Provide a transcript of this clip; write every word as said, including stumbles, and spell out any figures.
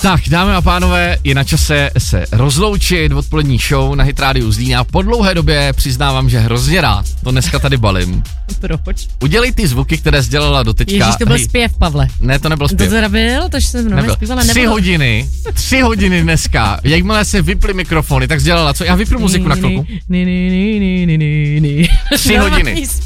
Tak, dámy a pánové, je na čase se rozloučit. Odpolední show na Hit Radio Zlína. Po dlouhé době přiznávám, že hrozně rád to dneska tady balím. Proč? Udělej ty zvuky, které sdělala doteďka. Ježíš, to byl Hej. zpěv, Pavle. Ne, to nebyl zpěv. To teda byl, to jsem mnou zpívala. Tři hodiny, tři hodiny dneska. Jakmile se vyply mikrofony, tak sdělala, co? Já vypnu muziku na chvilku. Tři hodiny.